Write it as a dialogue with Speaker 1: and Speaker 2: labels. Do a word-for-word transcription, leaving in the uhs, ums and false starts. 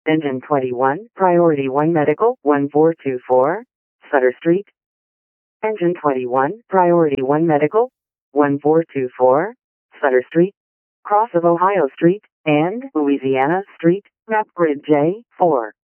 Speaker 1: Engine twenty-one, Priority one Medical, one four two four, Sutter Street. Engine twenty-one, Priority one Medical, one four two four, Sutter Street. Cross of Ohio Street and Louisiana Street, map grid J four.